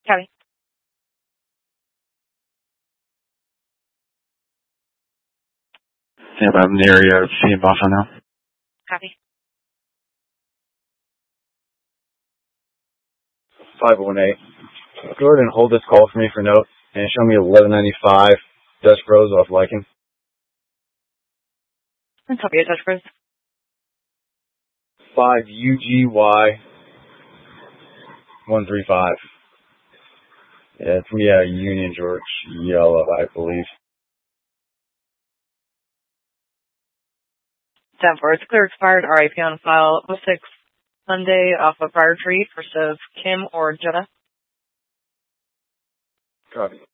Copy. Yeah, I'm in the area of seeing Buffalo now. Copy. 518. Go ahead and hold this call for me for note and show me 1195 Dutch Bros off Lycan. Copy it, Dutch Bros. 5UGY 135. Yeah, it's me, Union George Yellow, I believe. 10-4. It's clear expired RIP on file. 06 Sunday off of Briar Tree, first of Kim or Jenna. Copy.